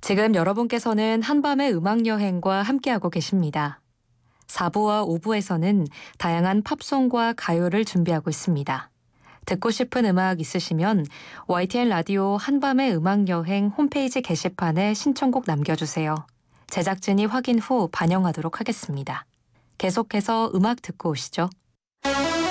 지금 여러분께서는 한밤의 음악여행과 함께하고 계십니다. 4부와 5부에서는 다양한 팝송과 가요를 준비하고 있습니다. 듣고 싶은 음악 있으시면 YTN 라디오 한밤의 음악여행 홈페이지 게시판에 신청곡 남겨주세요. 제작진이 확인 후 반영하도록 하겠습니다. 계속해서 음악 듣고 오시죠.